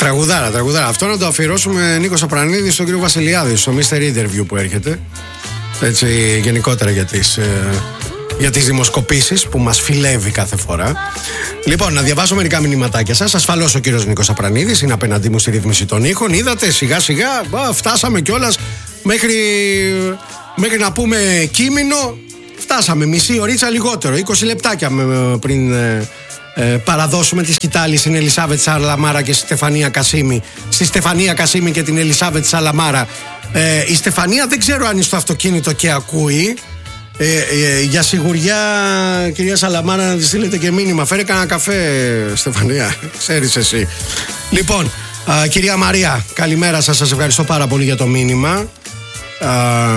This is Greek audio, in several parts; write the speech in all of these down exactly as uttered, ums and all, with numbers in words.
Τραγουδάρα, τραγουδάρα. Αυτό να το αφιερώσουμε, Νίκο Απρανίδη, στον κύριο Βασιλιάδη, στο μίστερ Interview που έρχεται. Έτσι, γενικότερα για τις, ε, για τις δημοσκοπήσεις που μας φιλεύει κάθε φορά. Λοιπόν, να διαβάσω μερικά μηνυματάκια σας. Ασφαλώς ο κύριος Νίκος Απρανίδης είναι απέναντί μου στη ρύθμιση των ήχων. Είδατε, σιγά σιγά α, φτάσαμε κιόλας μέχρι, μέχρι να πούμε κείμενο. Φτάσαμε μισή ωρίτσα λιγότερο, είκοσι λεπτάκια πριν ε, ε, παραδώσουμε τη σκητάλη στην Ελισάβετ Σαλαμάρα και στη Στεφανία Κασίμη. Στη Στεφανία Κασίμη και την Ελισάβετ Σαλαμάρα. Ε, η Στεφανία δεν ξέρω αν είναι στο αυτοκίνητο και ακούει. Ε, ε, για σιγουριά, κυρία Σαλαμάρα, να τη στείλετε και μήνυμα. Φέρε κανένα καφέ, Στεφανία. Ξέρεις εσύ. Λοιπόν, α, κυρία Μαρία, καλημέρα σας. Σας ευχαριστώ πάρα πολύ για το μήνυμα. Α,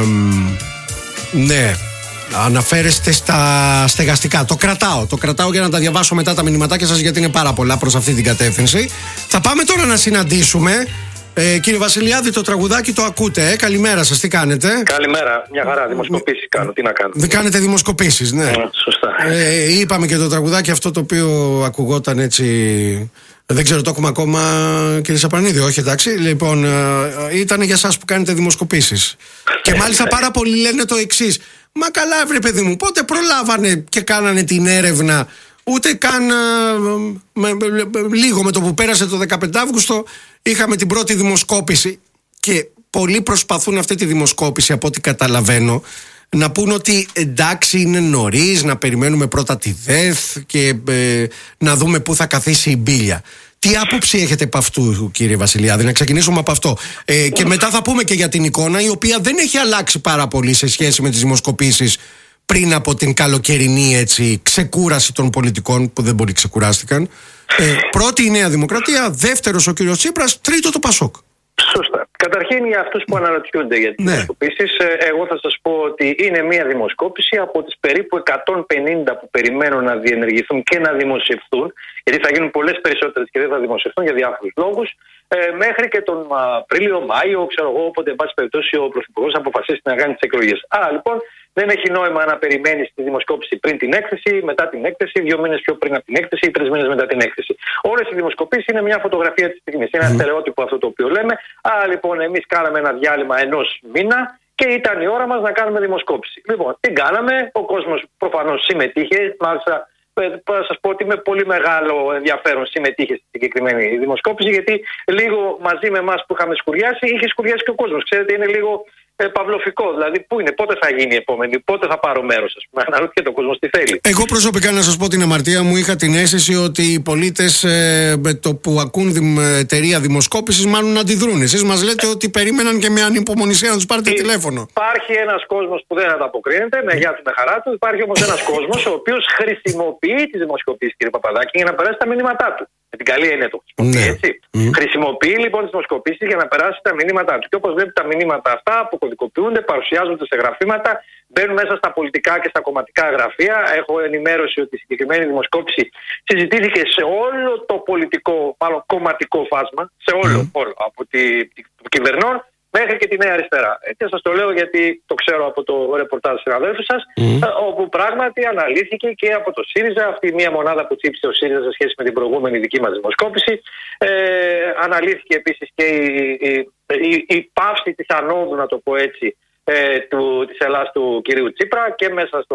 ναι. Αναφέρεστε στα στεγαστικά. Το κρατάω. Το κρατάω για να τα διαβάσω μετά τα μηνυματάκια σας, γιατί είναι πάρα πολλά προς αυτή την κατεύθυνση. Θα πάμε τώρα να συναντήσουμε. Ε, κύριε Βασιλιάδη, το τραγουδάκι το ακούτε. Ε? Καλημέρα σας, τι κάνετε? Καλημέρα, μια χαρά. Δημοσκοπήσεις κάνω. Τι να κάνω. Δεν κάνετε δημοσκοπήσεις, ναι. Mm, σωστά. Ε, είπαμε και το τραγουδάκι αυτό το οποίο ακουγόταν έτσι. Δεν ξέρω, το έχουμε ακόμα, κύριε Σαπρανίδη, όχι εντάξει. Λοιπόν, ε, ήταν για εσάς που κάνετε δημοσκοπήσεις. Και μάλιστα πάρα πολλοί λένε το εξής. Μα καλά, βρε παιδί μου, πότε προλάβανε και κάνανε την έρευνα? Ούτε καν με, με, με, λίγο με το που πέρασε το δεκαπέντε Αυγούστου είχαμε την πρώτη δημοσκόπηση. Και πολλοί προσπαθούν αυτή τη δημοσκόπηση, από ό,τι καταλαβαίνω, να πούν ότι εντάξει είναι νωρίς, να περιμένουμε πρώτα τη ΔΕΘ και ε, να δούμε πού θα καθίσει η μπίλια. Τι άποψη έχετε από αυτού, κύριε Βασιλιάδη? Να ξεκινήσουμε από αυτό. Ε, και μετά θα πούμε και για την εικόνα, η οποία δεν έχει αλλάξει πάρα πολύ σε σχέση με τις δημοσκοπήσεις πριν από την καλοκαιρινή έτσι, ξεκούραση των πολιτικών, που δεν πολύ ξεκουράστηκαν. Ε, πρώτη η Νέα Δημοκρατία, δεύτερος ο κύριος Τσίπρας, τρίτο το Πασόκ. Σωστά. Καταρχήν, για αυτούς που αναρωτιούνται για τις ναι. δημοσκοπήσεις, εγώ θα σας πω ότι είναι μια δημοσκόπηση από τις περίπου εκατόν πενήντα που περιμένουν να διενεργηθούν και να δημοσιευθούν, γιατί θα γίνουν πολλές περισσότερες και δεν θα δημοσιευθούν για διάφορους λόγους, ε, μέχρι και τον Απρίλιο, Μάιο, ξέρω εγώ, όποτε εν πάση περιπτώσει ο Πρωθυπουργός αποφασίσει να κάνει τις εκλογές. Άρα λοιπόν δεν έχει νόημα να περιμένεις τη δημοσκόπηση πριν την έκθεση, μετά την έκθεση, δύο μήνες πιο πριν από την έκθεση ή τρεις μήνες μετά την έκθεση. Όλες οι δημοσκοπήσεις είναι μια φωτογραφία της στιγμής. Είναι ένα mm. στερεότυπο αυτό το οποίο λέμε. Άρα λοιπόν εμείς κάναμε ένα διάλειμμα ενός μήνα και ήταν η ώρα μας να κάνουμε δημοσκόπηση. Λοιπόν, τι κάναμε? Ο κόσμος προφανώς συμμετείχε. Μάλιστα, θα σας πω ότι με πολύ μεγάλο ενδιαφέρον συμμετείχε στη συγκεκριμένη δημοσκόπηση, γιατί λίγο μαζί με εμάς που είχαμε σκουριάσει, είχε σκουριάσει και ο κόσμος. Ξέρετε, είναι λίγο ε, παυλοφικό. Δηλαδή, πού είναι, πότε θα γίνει η επόμενη, πότε θα πάρω μέρος, ας πούμε. Αναρωτιέται ο κόσμος τι θέλει. Εγώ προσωπικά, να σας πω την αμαρτία μου, είχα την αίσθηση ότι οι πολίτες ε, με το που ακούν δημ, εταιρεία δημοσκόπησης, μάλλον αντιδρούν. Εσείς μας λέτε ότι περίμεναν και με ανυπομονησία να τους πάρετε τηλέφωνο. Υπάρχει ένας κόσμος που δεν ανταποκρίνεται, με γεια του, με χαρά του. Υπάρχει όμως ένας κόσμος ο οποίος χρησιμοποιεί τις δημοσκοπήσεις, κύριε Παπαδάκη, για να περάσει τα μηνύματά του. Με την καλή έννοια το χρησιμοποιεί, ναι. έτσι. Mm. Χρησιμοποιεί λοιπόν τις δημοσκοπήσεις για να περάσει τα μηνύματά του. Και όπως βλέπετε, τα μηνύματα αυτά αποκωδικοποιούνται, παρουσιάζονται σε γραφήματα, μπαίνουν μέσα στα πολιτικά και στα κομματικά γραφεία. Έχω ενημέρωση ότι η συγκεκριμένη δημοσκόπηση συζητήθηκε σε όλο το πολιτικό, μάλλον κομματικό φάσμα, σε όλο, mm. όλο από τη, το κυβερνών μέχρι και τη Νέα Αριστερά. Και σας το λέω γιατί το ξέρω από το ρεπορτάζ του συναδέλφου σας, mm. όπου πράγματι αναλύθηκε και από το ΣΥΡΙΖΑ, αυτή μια μονάδα που τσίψε ο ΣΥΡΙΖΑ σε σχέση με την προηγούμενη δική μας δημοσκόπηση. Ε, αναλύθηκε επίσης και η, η, η, η παύση της ανόδου, να το πω έτσι, ε, του, της Ελλάδας του κυρίου Τσίπρα και μέσα στο,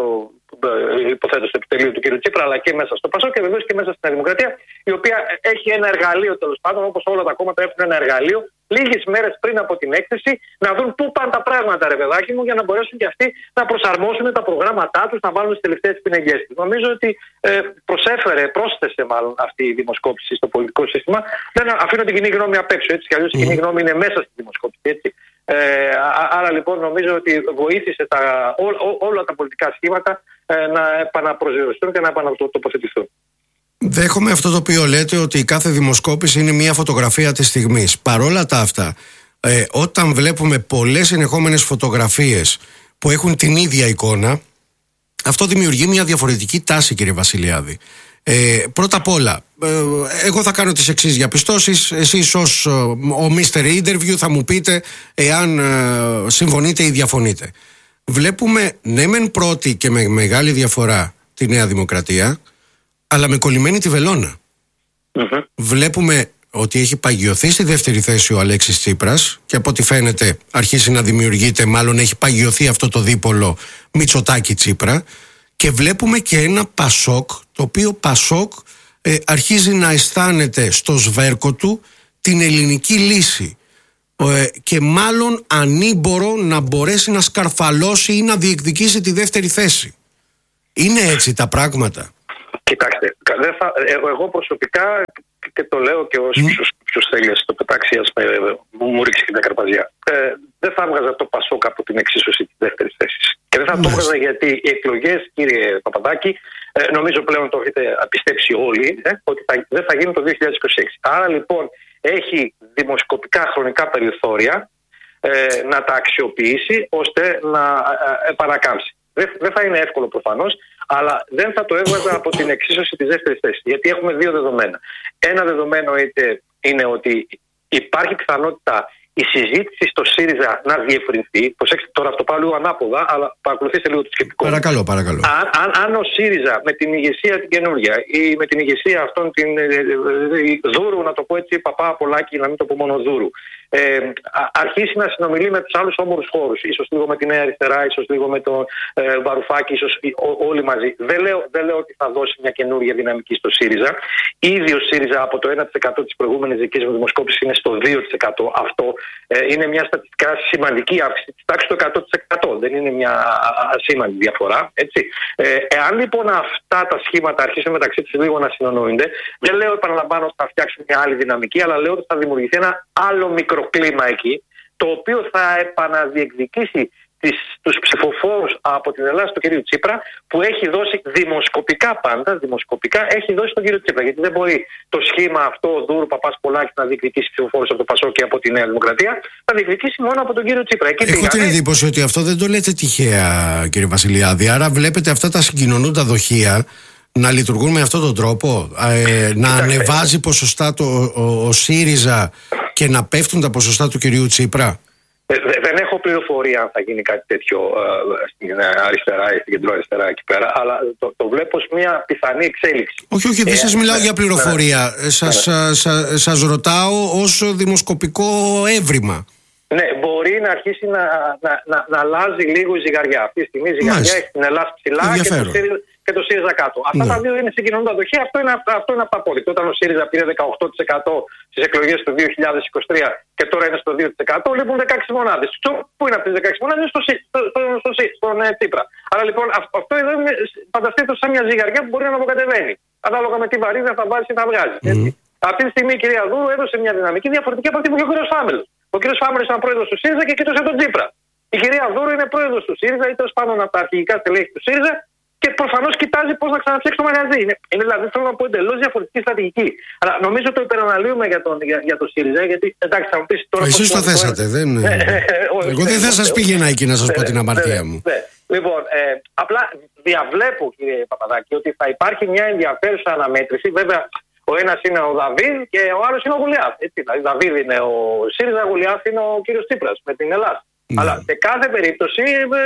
ε, υποθέτω στο επιτελείο του κυρίου Τσίπρα, αλλά και μέσα στο Πασόκ και βεβαίως και μέσα στην Δημοκρατία, η οποία έχει ένα εργαλείο, τέλος πάντων, όπως όλα τα κόμματα έχουν ένα εργαλείο, λίγες μέρες πριν από την έκθεση, να δουν πού πάνε τα πράγματα, ρε παιδάκι μου, για να μπορέσουν και αυτοί να προσαρμόσουν τα προγράμματά τους, να βάλουν τις τελευταίες πινεγιές τους. Νομίζω ότι ε, προσέφερε, πρόσθεσε μάλλον αυτή η δημοσκόπηση στο πολιτικό σύστημα. Δεν αφήνω την κοινή γνώμη απ' έξω, έτσι κι αλλιώς η κοινή γνώμη είναι μέσα στη δημοσκόπηση, έτσι. Ε, άρα λοιπόν νομίζω ότι βοήθησε τα, ό, ό, όλα τα πολιτικά σχήματα ε, να επαναπροσδιοριστούν και να επανατοποθετηθούν. Δέχομαι αυτό το οποίο λέτε, ότι η κάθε δημοσκόπηση είναι μια φωτογραφία της στιγμής. Παρόλα τα αυτά, ε, όταν βλέπουμε πολλές συνεχόμενες φωτογραφίες που έχουν την ίδια εικόνα, αυτό δημιουργεί μια διαφορετική τάση, κύριε Βασιλιάδη. Ε, πρώτα απ' όλα, ε, εγώ θα κάνω τις εξής διαπιστώσεις. Εσείς ως ο μίστερ Interview θα μου πείτε εάν ε, συμφωνείτε ή διαφωνείτε. Βλέπουμε ναι μεν πρώτη και με μεγάλη διαφορά τη Νέα Δημοκρατία, αλλά με κολλημένη τη βελόνα. Mm-hmm. Βλέπουμε ότι έχει παγιωθεί στη δεύτερη θέση ο Αλέξης Τσίπρας και από ό,τι φαίνεται αρχίσει να δημιουργείται, μάλλον έχει παγιωθεί αυτό το δίπολο Μητσοτάκη-Τσίπρα, και βλέπουμε και ένα Πασόκ, το οποίο Πασόκ ε, αρχίζει να αισθάνεται στο σβέρκο του την ελληνική λύση ε, και μάλλον ανήμπορο να μπορέσει να σκαρφαλώσει ή να διεκδικήσει τη δεύτερη θέση. Είναι έτσι τα πράγματα? Κοιτάξτε, δεν θα, εγώ προσωπικά, και το λέω και όσους mm. θέλει να το πετάξει, ας μου, μου ρίξει και τα καρπαζιά, ε, δεν θα έβγαζα το Πασόκ από την εξίσωση της δεύτερης θέσης. Και δεν θα mm. το έβγαζα γιατί οι εκλογές, κύριε Παπαδάκη, ε, νομίζω πλέον το έχετε πιστέψει όλοι, ε, ότι θα, δεν θα γίνουν το δύο χιλιάδες είκοσι έξι. Άρα λοιπόν έχει δημοσκοπικά χρονικά περιθώρια ε, να τα αξιοποιήσει ώστε να ε, ε, παρακάμψει. Δεν θα είναι εύκολο προφανώς, αλλά δεν θα το έβγαζα από την εξίσωση της δεύτερης θέσης. Γιατί έχουμε δύο δεδομένα. Ένα δεδομένο είτε είναι ότι υπάρχει πιθανότητα η συζήτηση στο ΣΥΡΙΖΑ να διευρυνθεί. Προσέξτε τώρα, αυτό πάω λίγο ανάποδα, αλλά παρακολουθήστε λίγο το σκεπτικό. Παρακαλώ, παρακαλώ. Αν, αν, αν ο ΣΥΡΙΖΑ με την ηγεσία την καινούργια ή με την ηγεσία αυτών την ε, ε, Δούρου, να το πω έτσι, Παπά-Πολάκη, να μην το πω μόνο Δούρου, ε, α, αρχίσει να συνομιλεί με τους άλλους όμορους χώρους, ίσως λίγο με τη Νέα Αριστερά, ίσως λίγο με τον ε, Βαρουφάκη, ίσως ό, όλοι μαζί. Δεν λέω, δεν λέω ότι θα δώσει μια καινούργια δυναμική στο ΣΥΡΙΖΑ. Ήδη ο ΣΥΡΙΖΑ από το ένα τοις εκατό της προηγούμενης δικής μου δημοσκόπησης είναι στο δύο τοις εκατό. Αυτό ε, είναι μια στατιστικά σημαντική αύξηση της τάξης του εκατό τοις εκατό. Δεν είναι μια ασήμαντη διαφορά. Έτσι. Ε, εάν λοιπόν αυτά τα σχήματα αρχίσουν μεταξύ τους λίγο να συνεννοούνται, δεν λέω, επαναλαμβάνω, ότι θα φτιάξουν μια άλλη δυναμική, αλλά λέω ότι θα δημιουργηθεί ένα άλλο μικροκλίμα εκεί, το οποίο θα επαναδιεκδικήσει τις, τους ψηφοφόρους από την Ελλάδα του κυρίου Τσίπρα, που έχει δώσει δημοσκοπικά πάντα, δημοσκοπικά έχει δώσει τον κύριο Τσίπρα. Γιατί δεν μπορεί το σχήμα αυτό Δούρου, Παπάς, Πολάκης να διεκδικήσει ψηφοφόρους από το Πασόκ και από τη Νέα Δημοκρατία, θα διεκδικήσει μόνο από τον κύριο Τσίπρα. Εκεί Έχω την εντύπωση ότι αυτό δεν το λέτε τυχαία, κύριε Βασιλιάδη. Άρα βλέπετε αυτά τα συγκοινωνούντα δοχεία να λειτουργούν με αυτόν τον τρόπο, ε, να ανεβάζει ποσοστά το, ο, ο ΣΥΡΙΖΑ και να πέφτουν τα ποσοστά του κυρίου Τσίπρα. Ε, δεν έχω πληροφορία αν θα γίνει κάτι τέτοιο ε, στην αριστερά ή στην κεντροαριστερά εκεί πέρα, αλλά το, το βλέπω ως μια πιθανή εξέλιξη. Όχι, όχι, δεν ε, σας μιλάω ε, για πληροφορία. Ε, σας, ε, σας, σας ρωτάω ως δημοσκοπικό έβριμα. Ναι, μπορεί να αρχίσει να, να, να, να αλλάζει λίγο η ζυγαριά. Αυτή τη στιγμή η ζυγαριά Μάλιστα. έχει την Ελλάδα ψηλά και το, ΣΥΡΙΖΑ, και το ΣΥΡΙΖΑ κάτω. Αυτά ναι. τα δύο είναι συγκοινωνούντα δοχεία. Αυτό είναι, αυτό είναι απόλυτο. Όταν ο ΣΥΡΙΖΑ πήρε δεκαοκτώ τοις εκατό στις εκλογές του δύο χιλιάδες είκοσι τρία και τώρα είναι στο δύο τοις εκατό, λείπουν δεκαέξι μονάδες. Πού είναι αυτές τις δεκαέξι μονάδες? Είναι στο, στο, στο, στο, στο, στον ε, Τσίπρα. Άρα λοιπόν αυτό εδώ είναι, φανταστείτε σαν μια ζυγαριά που μπορεί να αποκατεβαίνει. Ανάλογα με τι βαρύδια θα βάλει ή θα βγάζει. Mm. Αυτή τη στιγμή η κυρία Δούρου έδωσε μια δυναμική διαφορετική από αυτή που είχε ο κ. Φάμελος. Ο κ. Φάμελος ήταν πρόεδρος του ΣΥΡΙΖΑ και κοίτωσε τον Τσίπρα. Η κυρία Δούρου είναι πρόεδρος του ΣΥΡΙΖΑ ή τέλος πάντων από τα αρχηγικά στελέχη του ΣΥΡΙΖΑ και προφανώς κοιτάζει πώς να ξαναφτιάξει το μαγαζί. Είναι, είναι δηλαδή, θέλω να πω, εντελώς διαφορετική στρατηγική. Αλλά νομίζω το υπεραναλύουμε για, τον, για, για το ΣΥΡΙΖΑ, γιατί εντάξει, θα μου πεις τώρα. Εσείς το θέσατε, δεν. Εγώ δεν θα σας πήγαινα εκεί να σας πω την αμαρτία μου. Λοιπόν, ε, απλά διαβλέπω, κύριε Παπαδάκη, ότι θα υπάρχει μια ενδιαφέρουσα αναμέτρηση. Βέβαια, ο ένας είναι ο Δαβίδ και ο άλλος είναι ο Γουλιάθ. Δηλαδή, Δαβίδ είναι ο ΣΥΡΙΖΑ, ο Γουλιάθ είναι ο κύριος Τσίπρας με την Ελλάδα. Ναι. Αλλά σε κάθε περίπτωση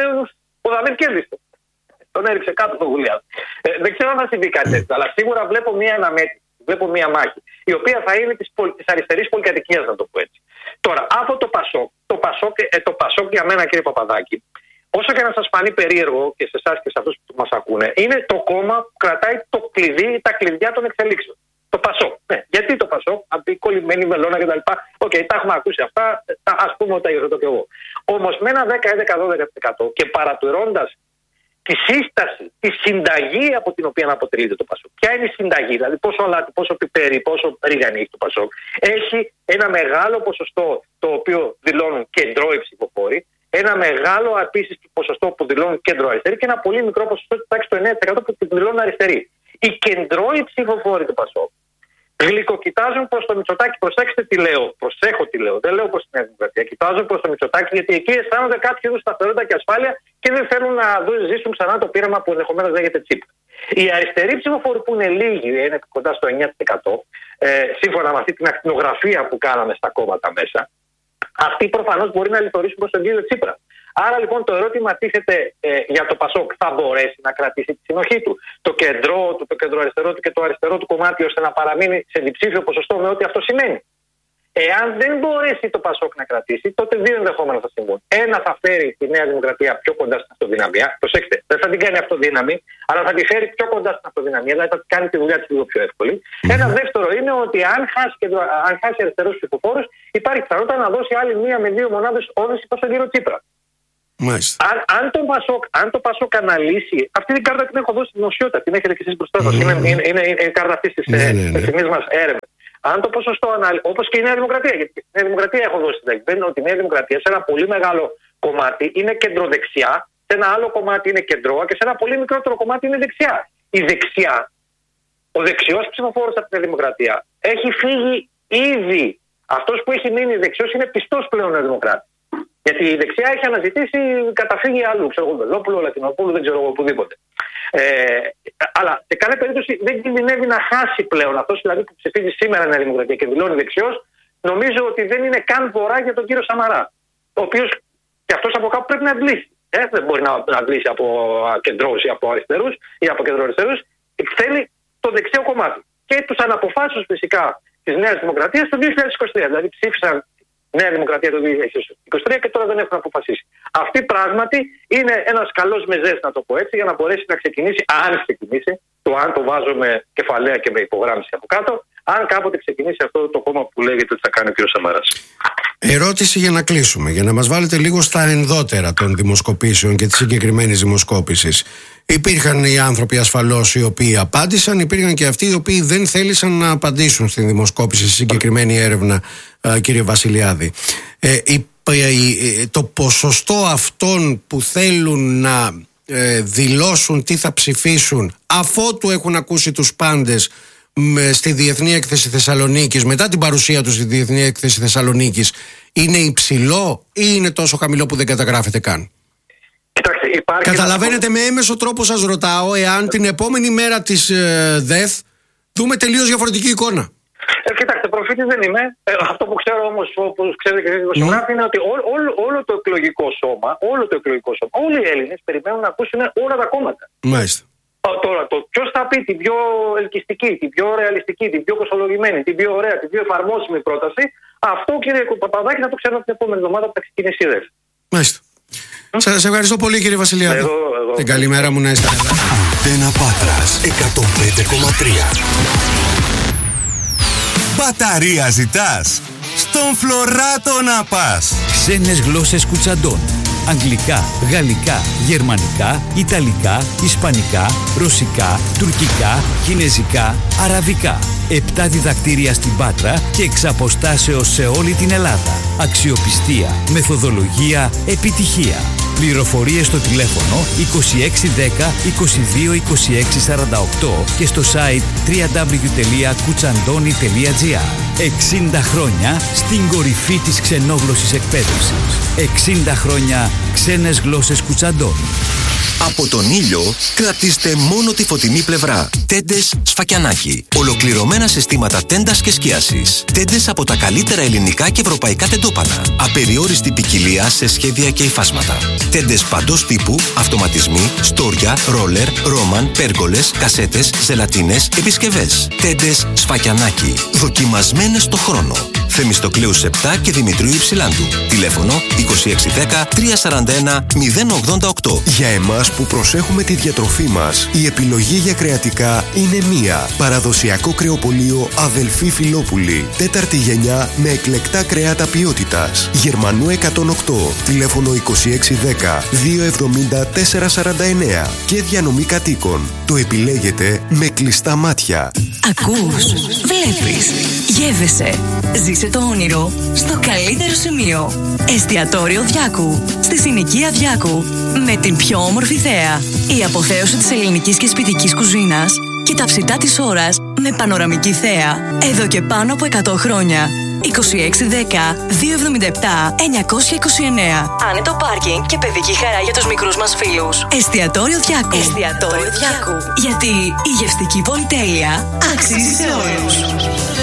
ο Δαβίδ κέρδισε. Τον έριξε κάτω τον Γουλιάθ. Ε, δεν ξέρω αν θα συμβεί κάτι τέτοιο, αλλά σίγουρα βλέπω μια αναμέτρηση, βλέπω μια μάχη, η οποία θα είναι της, της αριστερής πολυκατοικίας, να το πω έτσι. Τώρα, από το Πασόκ, το Πασόκ, ε, το Πασόκ για μένα, κύριε Παπαδάκη, όσο και να σας φανεί περίεργο και σε εσάς και σε αυτούς που μας ακούνε, είναι το κόμμα που κρατάει το κλειδί, τα κλειδιά των εξελίξεων. Το Πασόκ. Ναι. Γιατί το Πασόκ, από την κολλημένη μελώνα κτλ. Οκ, okay, τα έχουμε ακούσει αυτά, ας πούμε ότι τα υιοθετώ και εγώ. Όμως με ένα δέκα, έντεκα, δώδεκα τοις εκατό και παρατηρώντας τη σύσταση, τη συνταγή από την οποία αποτελείται το Πασόκ. Ποια είναι η συνταγή, δηλαδή πόσο αλάτι, πόσο πιπέρι, πόσο ρίγανη έχει το Πασόκ. Έχει ένα μεγάλο ποσοστό το οποίο δηλώνουν κεντρώοι ψηφοφόροι, ένα μεγάλο επίσης ποσοστό που δηλώνουν κεντροαριστεροί και ένα πολύ μικρό ποσοστό της τάξης του εννέα τοις εκατό που δηλώνουν αριστεροί. Οι κεντρώοι ψηφοφόροι του Πασόκ γλυκοκοιτάζουν προς το Μητσοτάκη. Προσέξτε τι λέω. Προσέχω τι λέω. Δεν λέω προς την Νέα Δημοκρατία. Κοιτάζουν προς το Μητσοτάκη, γιατί εκεί αισθάνονται κάποιο είδους σταθερότητα και ασφάλεια και δεν θέλουν να ζήσουν ξανά το πείραμα που ενδεχομένως λέγεται Τσίπρα. Οι αριστεροί ψηφοφόροι που είναι λίγοι, είναι κοντά στο εννέα τοις εκατό, ε, σύμφωνα με αυτή την ακτινογραφία που κάναμε στα κόμματα μέσα, αυτοί προφανώς μπορεί να λειτουργήσουν προς τον κύριο Τσίπρα. Άρα λοιπόν το ερώτημα τίθεται ε, για το Πασόκ, θα μπορέσει να κρατήσει τη συνοχή του, το κεντρό του, το κεντροαριστερό του και το αριστερό του κομμάτι, ώστε να παραμείνει σε διψήφιο ποσοστό με ό,τι αυτό σημαίνει. Εάν δεν μπορέσει το Πασόκ να κρατήσει, τότε δύο ενδεχόμενα θα συμβούν. Ένα, θα φέρει τη Νέα Δημοκρατία πιο κοντά στην αυτοδυναμία. Προσέξτε, δεν θα την κάνει αυτοδύναμη, αλλά θα τη φέρει πιο κοντά στην αυτοδυναμία, δηλαδή θα τη κάνει τη δουλειά τη λίγο πιο εύκολη. Mm-hmm. Ένα δεύτερο είναι ότι αν χάσει, αν χάσει αριστερούς ψηφοφόρους, υπάρχει πιθανότητα να δώσει άλλη μία με δύο μονάδες όθηση προς τον κύριο Τσίπρα. Αν, αν, το Πασόκ, αν το Πασόκ αναλύσει, αυτή την κάρτα την έχω δώσει δημοσιότητα, την έχετε και εσείς μπροστά σας. Mm-hmm. Είναι, είναι, είναι, είναι η κάρτα αυτή τη mm-hmm. μας έρευνα. Αν το ποσοστό ανάλυση, όπως και η Νέα Δημοκρατία, γιατί η Νέα Δημοκρατία έχω δώσει την εκπαίδευση ότι η Νέα Δημοκρατία σε ένα πολύ μεγάλο κομμάτι είναι κεντροδεξιά, σε ένα άλλο κομμάτι είναι κεντρώα και σε ένα πολύ μικρότερο κομμάτι είναι δεξιά. Η δεξιά, ο δεξιός ψηφοφόρος από τη Νέα Δημοκρατία έχει φύγει ήδη. Αυτός που έχει μείνει δεξιός είναι πιστός πλέον Νέα Δημοκράτη. Γιατί η δεξιά έχει αναζητήσει καταφύγει αλλού, ξέρω εγώ, Βελόπουλο, Λατινοπούλου, δεν ξέρω εγώ οπουδήποτε. Ε, αλλά σε κάθε περίπτωση δεν κινδυνεύει να χάσει πλέον. Αυτός δηλαδή που ψηφίζει σήμερα Νέα Δημοκρατία και δηλώνει δεξιός, νομίζω ότι δεν είναι καν βορρά για τον κύριο Σαμαρά. Ο οποίος και αυτός από κάπου πρέπει να αντλήσει. Ε, δεν μπορεί να, να αντλήσει από κεντρώους ή από αριστερούς ή από κεντροαριστερούς. Θέλει το δεξιό κομμάτι. Και τους αναποφάσιους φυσικά της Νέας Δημοκρατίας το δύο χιλιάδες είκοσι τρία. Δηλαδή ψήφισαν Νέα Δημοκρατία το δύο χιλιάδες είκοσι τρία και τώρα δεν έχουν αποφασίσει. Αυτή πράγματι είναι ένας καλός μεζές, να το πω έτσι, για να μπορέσει να ξεκινήσει, αν ξεκινήσει, το αν το βάζω με κεφαλαία και με υπογράμμιση από κάτω, αν κάποτε ξεκινήσει αυτό το κόμμα που λέγεται ότι θα κάνει ο κ. Σαμαράς. Ερώτηση για να κλείσουμε, για να μας βάλετε λίγο στα ενδότερα των δημοσκοπήσεων και της συγκεκριμένης δημοσκόπησης. Υπήρχαν οι άνθρωποι ασφαλώς οι οποίοι απάντησαν, υπήρχαν και αυτοί οι οποίοι δεν θέλησαν να απαντήσουν στην δημοσκόπηση, στη συγκεκριμένη έρευνα, κύριε Βασιλιάδη. Ε, η, η, το ποσοστό αυτών που θέλουν να ε, δηλώσουν τι θα ψηφίσουν αφότου έχουν ακούσει τους πάντες στη Διεθνή Έκθεση Θεσσαλονίκης, μετά την παρουσία του στη Διεθνή Έκθεση Θεσσαλονίκης, είναι υψηλό ή είναι τόσο χαμηλό που δεν καταγράφεται καν? Κοιτάξτε, υπάρχει Καταλαβαίνετε ένα... με έμεσο τρόπο σας ρωτάω εάν την επόμενη μέρα της ε, ΔΕΘ δούμε τελείως διαφορετική εικόνα. Ε, κοιτάξτε, προφήτης δεν είμαι. Ε, αυτό που ξέρω όμως, όπως ξέρετε και εσείς δημοσιογράφοι, mm. είναι ότι ό, ό, όλο το εκλογικό σώμα, όλο το εκλογικό σώμα, όλοι οι Έλληνες περιμένουν να ακούσουν όλα τα κόμματα. Μάλιστα. Τώρα, το ποιος θα πει την πιο ελκυστική, την πιο ρεαλιστική, την πιο κοσολογημένη, την πιο ωραία, την πιο εφαρμόσιμη πρόταση, αυτό, κύριε Παπαδάκη, θα το ξέρω την επόμενη εβδομάδα που θα ξεκινήσει η ΔΕΘ. Μάλιστα. Mm. Σας ευχαριστώ πολύ, κύριε Βασιλιάδη. Εγώ, εγώ. Την καλημέρα μου να είστε καλά. Αντένα Πάτρας εκατόν πέντε κόμμα τρία. Μπαταρία ζητάς? Στον Φλωράτο να πας. Ξένες γλώσσες Κουτσαντών. Αγγλικά, γαλλικά, γερμανικά, ιταλικά, ισπανικά, ρωσικά, τουρκικά, κινεζικά, αραβικά. Επτά διδακτήρια στην Πάτρα και εξ αποστάσεως σε όλη την Ελλάδα. Αξιοπιστία, μεθοδολογία, επιτυχία. Πληροφορίες στο τηλέφωνο είκοσι έξι δέκα είκοσι δύο είκοσι έξι σαράντα οκτώ και στο site double-u double-u double-u τελεία κουτσαντώνη τελεία τζι άρ. εξήντα χρόνια στην κορυφή της ξενόγλωσσης εκπαίδευσης. εξήντα χρόνια ξένες γλώσσες Κουτσαντώνη. Από τον ήλιο κρατήστε μόνο τη φωτεινή πλευρά. Τέντες Σφακιανάκι. Ολοκληρωμένα συστήματα τέντας και σκίασης. Τέντες από τα καλύτερα ελληνικά και ευρωπαϊκά τεντόπανα. Απεριόριστη ποικιλία σε σχέδια και υφάσματα. Τέντες παντός τύπου, αυτοματισμοί, στόρια, ρόλερ, ρόμαν, πέργολες, κασέτες, ζελατίνες, επισκευές. Τέντες Σφακιανάκι. Δοκιμασμένες στο χρόνο. Θεμιστοκλέους επτά και Δημητρίου Υψηλάντου. Τηλέφωνο είκοσι έξι δέκα τριακόσια σαράντα ένα μηδέν ογδόντα οκτώ. Για εμάς που προσέχουμε τη διατροφή μας, η επιλογή για κρεατικά είναι μία. Παραδοσιακό κρεοπωλείο Αδελφή Φιλόπουλη. Τέταρτη γενιά με εκλεκτά κρέατα ποιότητας. Γερμανού εκατόν οκτώ. Τηλέφωνο είκοσι έξι δέκα διακόσια εβδομήντα τετρακόσια σαράντα εννέα. Και διανομή κατοίκων. Το επιλέγετε με κλειστά μάτια. Ακούς, βλέπεις, γεύεσαι. Ζήσε το όνειρο στο καλύτερο σημείο. Εστιατόριο Διάκου. Στη συνοικία Διάκου. Με την πιο όμορφη θέα. Η αποθέωση της ελληνικής και σπιτικής κουζίνας και τα ψητά της ώρας με πανοραμική θέα. Εδώ και πάνω από εκατό χρόνια. είκοσι έξι δέκα διακόσια εβδομήντα επτά εννιακόσια είκοσι εννέα. Άνετο πάρκινγκ και παιδική χαρά για τους μικρούς μας φίλους. Εστιατόριο Διάκου. Εστιατόριο Διάκου. Γιατί η γευστική πολυτέλεια αξίζει σε όλους.